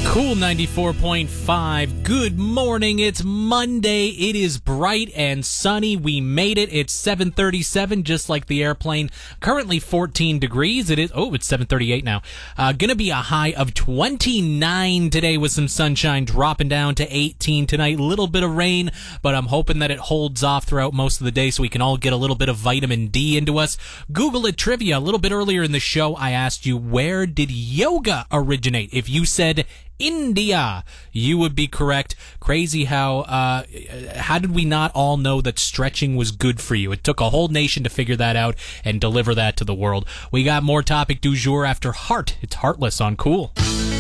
Cool 94.5. Good morning. It's Monday. It is bright and sunny. We made it. It's 7:37, just like the airplane. Currently 14 degrees. It's 7:38 now. Gonna be a high of 29 today with some sunshine, dropping down to 18 tonight. Little bit of rain, but I'm hoping that it holds off throughout most of the day so we can all get a little bit of vitamin D into us. Google it trivia. A little bit earlier in the show, I asked you, where did yoga originate? If you said India, you would be correct. Crazy how did we not all know that stretching was good for you? It took a whole nation to figure that out and deliver that to the world. We got more topic du jour after Heart. It's Heartless on Cool.